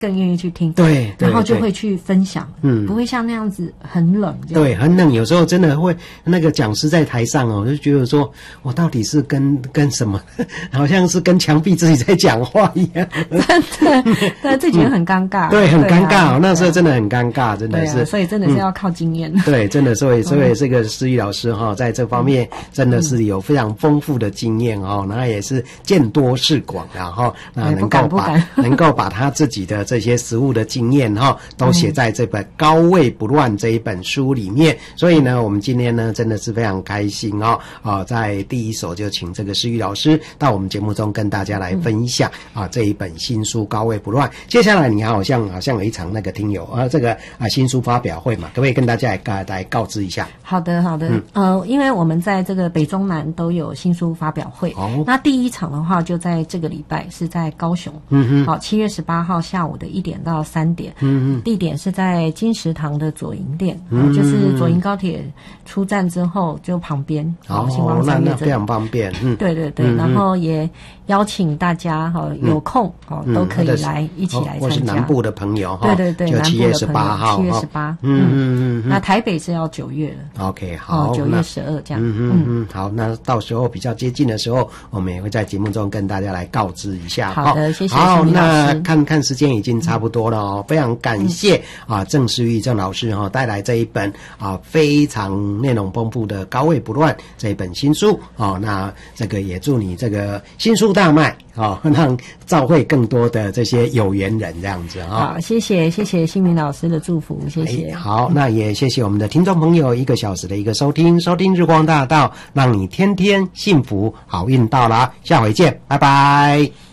更愿意去听， 对， 然后就会去分享，不会像那样子很冷这样。 对，很冷，有时候真的会那个讲师在台上就觉得说我到底是跟什么，好像是跟墙壁自己在讲话一样， 真的，对，自己也很尴尬， 对，很尴尬，那时候真的很尴尬，真的是， 所以真的是要靠经验， 对，真的，所以这个思玉老师在这方面真的是有非常丰富的经验那也是见多识广那能够把他自己的这些实务的经验都写在这本《高位不乱》这一本书里面。所以呢，我们今天呢真的是非常开心在第一手就请这个思玉老师到我们节目中跟大家来分享这一本新书《高位不乱》。接下来你好像有一场那个听友这个新书发表会嘛，可不可以跟大家来告知一下？好的， 因为我们在这个北中南都有新书发表会，那第一场的话就在这个礼拜是在高雄，7月18号下午的1点到3点，地点是在金石堂的左营店，就是左营高铁出站之后就旁边，星光三月那非常方便， 对，然后也邀请大家有空都可以来一起来参加， 或是南部的朋友对， 就7月18号 ，7月18，那台北是要9月了 ，OK， 好 ，9月12这样， 好，那到时候比较接近的时候，我们也会在节目中跟大家来告知一下。 好的，谢谢。 好，那看时间已经差不多了非常感谢郑思玉郑老师带来这一本非常内容丰富的《高位不乱》这一本新书那这个也祝你这个新书大卖让召会更多的这些有缘人这样子好，谢谢新民老师的祝福，谢谢。 好，那也谢谢我们的听众朋友1个小时的一个收听日光大道，让你天天幸福好运到啦，下回见，拜拜。